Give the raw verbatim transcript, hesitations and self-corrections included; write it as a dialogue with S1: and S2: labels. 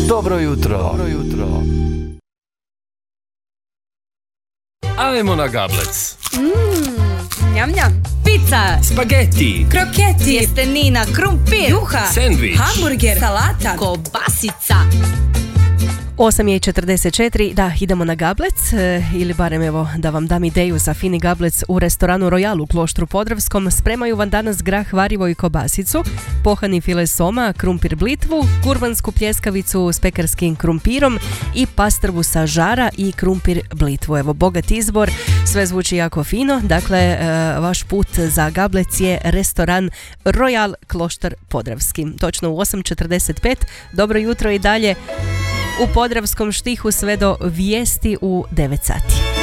S1: Dobro jutro. Dobro jutro.
S2: Ajmo na gablec.
S3: Mmm, njam njam. Pizza,
S2: Spaghetti,
S3: kroketi, tjestenina, krumpir, juha,
S2: sendvič,
S3: hamburger, salata, kobasica.
S4: osam je i četrdeset četiri, da, idemo na gablec, e, ili barem evo da vam dam ideju za fini gablec u restoranu Royal u Kloštru Podravskom. Spremaju vam danas grah, varivo i kobasicu, pohani file soma, krumpir blitvu, kurbansku pljeskavicu s pekarskim krumpirom i pastrvu sa žara i krumpir blitvu. Evo, bogat izbor, sve zvuči jako fino, dakle e, vaš put za gablec je restoran Royal Kloštar Podravski. Točno u osam četrdeset pet, dobro jutro i dalje u Podravskom Štihu sve do vijesti u devet sati.